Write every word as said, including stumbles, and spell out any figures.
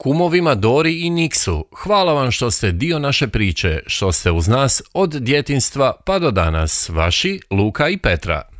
kumovima Dori i Niksu. Hvala vam što ste dio naše priče, što ste uz nas od djetinjstva pa do danas. Vaši Luka i Petra.